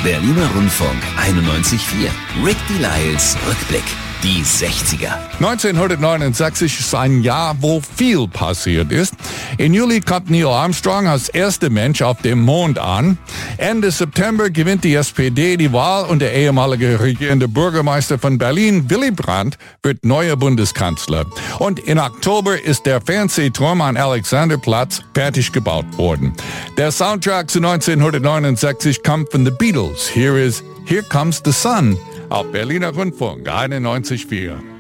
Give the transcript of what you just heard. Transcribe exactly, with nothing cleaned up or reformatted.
Berliner Rundfunk einundneunzig Komma vier. Rick Delisles Rückblick. Die sechziger. neunzehnhundertneunundsechzig ist ein Jahr, wo viel passiert ist. Im Juli kommt Neil Armstrong als erster Mensch auf dem Mond an. Ende September gewinnt die S P D die Wahl und der ehemalige regierende Bürgermeister von Berlin, Willy Brandt, wird neuer Bundeskanzler. Und im Oktober ist der Fernsehturm am Alexanderplatz fertig gebaut worden. Der Soundtrack zu neunzehnhundertneunundsechzig kommt von The Beatles. Here is Here Comes the Sun auf Berliner Rundfunk einundneunzig Komma vier.